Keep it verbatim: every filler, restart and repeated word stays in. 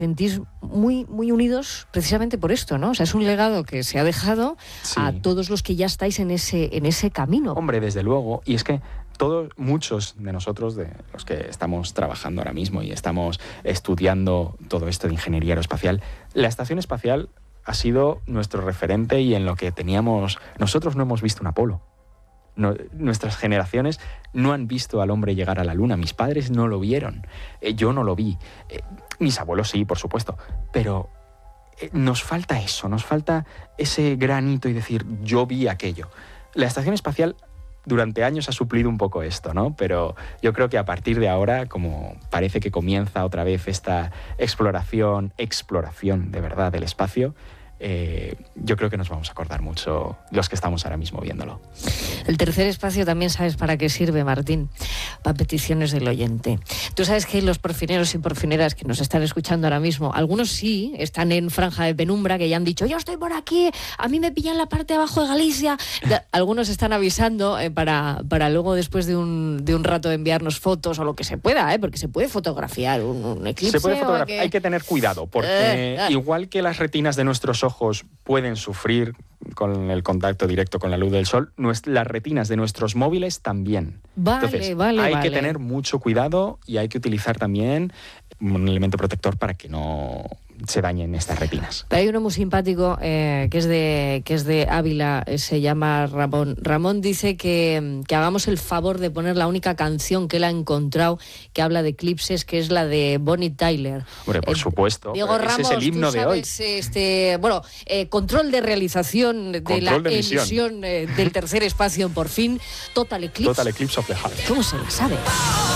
sentís muy, muy unidos precisamente por esto, ¿no? O sea, es un legado que se ha dejado sí. a todos los que ya estáis en ese, en ese camino. Hombre, desde luego. Y es que todos, muchos de nosotros, de los que estamos trabajando ahora mismo y estamos estudiando todo esto de ingeniería aeroespacial, la estación espacial ha sido nuestro referente y en lo que teníamos... Nosotros no hemos visto un Apolo. No, nuestras generaciones no han visto al hombre llegar a la luna. Mis padres no lo vieron. Eh, yo no lo vi. Eh, mis abuelos sí, por supuesto. Pero eh, nos falta eso, nos falta ese granito y decir, yo vi aquello. La estación espacial durante años ha suplido un poco esto, ¿no? Pero yo creo que a partir de ahora, como parece que comienza otra vez esta exploración, exploración de verdad del espacio, Eh, yo creo que nos vamos a acordar mucho los que estamos ahora mismo viéndolo. El tercer espacio también sabes para qué sirve, Martín, para peticiones del oyente. Tú sabes que los porfineros y porfineras que nos están escuchando ahora mismo, algunos sí están en franja de penumbra, que ya han dicho, yo estoy por aquí, a mí me pillan la parte de abajo de Galicia. Algunos están avisando eh, para, para luego, después de un, de un rato, enviarnos fotos o lo que se pueda, eh, porque se puede fotografiar un, un eclipse. Se puede fotografiar, que... hay que tener cuidado, porque eh, eh. igual que las retinas de nuestros ojos ojos pueden sufrir con el contacto directo con la luz del sol, las retinas de nuestros móviles también. Vale, Entonces, vale, hay vale. que tener mucho cuidado y hay que utilizar también un elemento protector para que no se dañen estas retinas. Hay uno muy simpático eh, que es de que es de Ávila, eh, se llama Ramón. Ramón dice que, que hagamos el favor de poner la única canción que él ha encontrado que habla de eclipses, que es la de Bonnie Tyler. Hombre, por eh, supuesto. Diego Ese Ramos, es el himno tú de sabes, hoy. Este, bueno, eh, control de realización de control la de emisión eh, del tercer espacio, por fin, Total Eclipse. Total Eclipse of the Heart. ¿Cómo se la sabe?